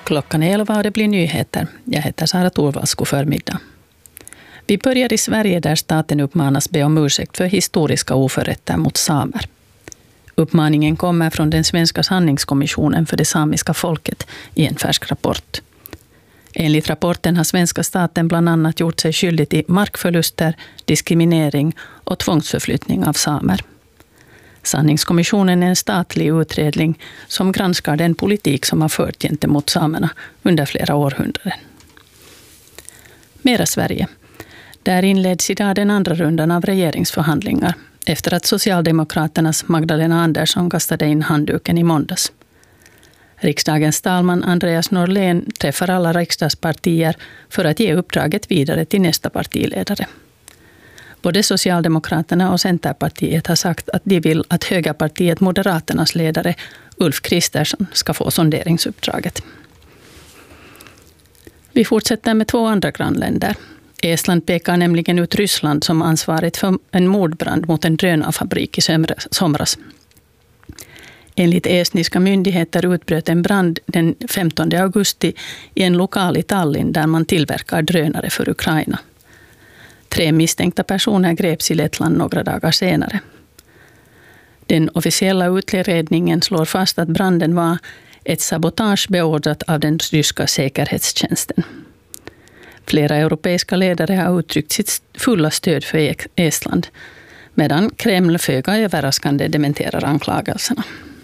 Klockan 11 och det blir nyheter. Jag heter Sara Torvalds. God förmiddag. Vi börjar i Sverige där staten uppmanas be om ursäkt för historiska oförrätter mot samer. Uppmaningen kommer från den svenska sanningskommissionen för det samiska folket i en färsk rapport. Enligt rapporten har svenska staten bland annat gjort sig skyldig till markförluster, diskriminering och tvångsförflyttning av samer. Sanningskommissionen är en statlig utredning som granskar den politik som har fört gentemot samerna under flera århundraden. Mera Sverige. Där inleds idag den andra rundan av regeringsförhandlingar efter att Socialdemokraternas Magdalena Andersson kastade in handduken i måndags. Riksdagens talman Andreas Norlén träffar alla riksdagspartier för att ge uppdraget vidare till nästa partiledare. Både Socialdemokraterna och Centerpartiet har sagt att de vill att högerpartiet Moderaternas ledare Ulf Kristersson ska få sonderingsuppdraget. Vi fortsätter med 2 andra grannländer. Estland pekar nämligen ut Ryssland som ansvarigt för en mordbrand mot en drönarfabrik i somras. Enligt estniska myndigheter utbröt en brand den 15 augusti i en lokal i Tallinn där man tillverkar drönare för Ukraina. 3 misstänkta personer greps i Lettland några dagar senare. Den officiella utredningen slår fast att branden var ett sabotage beordrat av den ryska säkerhetstjänsten. Flera europeiska ledare har uttryckt sitt fulla stöd för Estland, medan Kreml föga överraskande dementerar anklagelserna.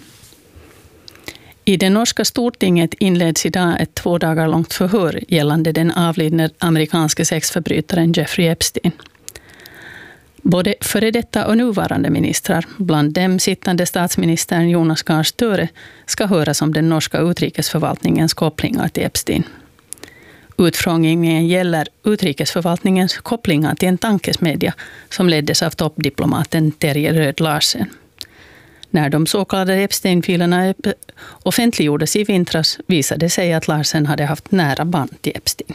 I det norska stortinget inleds idag ett 2 dagar långt förhör gällande den avlidne amerikanske sexförbrytaren Jeffrey Epstein. Både före detta och nuvarande ministrar, bland dem sittande statsministern Jonas Gahr Støre, ska höras om den norska utrikesförvaltningens kopplingar till Epstein. Utfrågningen gäller utrikesförvaltningens kopplingar till en tankesmedja som leddes av toppdiplomaten Terje Rød Larsen. När de så kallade Epstein-filerna offentliggjordes i vintras visade sig att Larsen hade haft nära band till Epstein.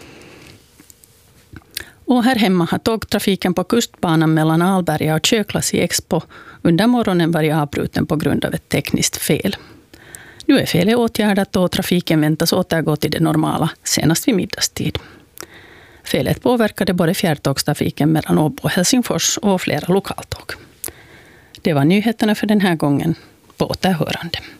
Och här hemma har tågtrafiken på kustbanan mellan Alberga och Köklas i Expo under morgonen varit avbruten på grund av ett tekniskt fel. Nu är felet åtgärdat och trafiken väntas återgå till det normala senast vid middagstid. Felet påverkade både fjärrtågstrafiken mellan Åbo och Helsingfors och flera lokaltåg. Det var nyheterna för den här gången. På återhörande.